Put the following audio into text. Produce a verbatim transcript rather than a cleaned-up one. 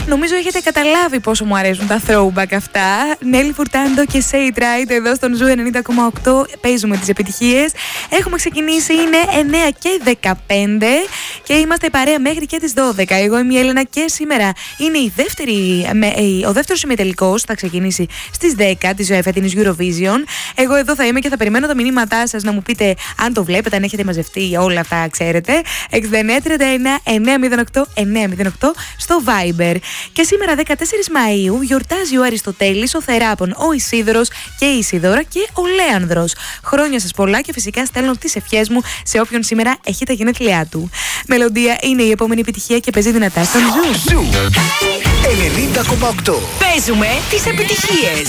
Νομίζω έχετε καταλάβει πόσο μου αρέσουν τα throwback αυτά. Νέλη Φουρτάντο και Say It Right εδώ στον Ζου ενενήντα κόμμα οκτώ. Παίζουμε τις επιτυχίες. Έχουμε ξεκινήσει, είναι εννιά και δεκαπέντε και είμαστε παρέα μέχρι και τις δώδεκα. Εγώ είμαι η Έλενα και σήμερα είναι η δεύτερη, ο δεύτερος ημιτελικός. Θα ξεκινήσει στις δέκα της φετινής Eurovision. Εγώ εδώ θα είμαι και θα περιμένω τα μηνύματά σας να μου πείτε αν το βλέπετε, αν έχετε μαζευτεί όλα αυτά, ξέρετε. εξήντα εννιά τριάντα ένα εννιακόσια οκτώ εννιακόσια οκτώ στο Viber. Και σήμερα δεκατέσσερις Μαΐου γιορτάζει ο Αριστοτέλης, ο Θεράπων, ο Ισίδωρος και η Ισίδωρα και ο Λέανδρος. Χρόνια σας πολλά και φυσικά στέλνω τις ευχές μου σε όποιον σήμερα έχει τα γενέθλιά του. Μελωδία είναι η επόμενη επιτυχία και παίζει δυνατά στον Ζου. ενενήντα κόμμα οκτώ. Παίζουμε τις επιτυχίες.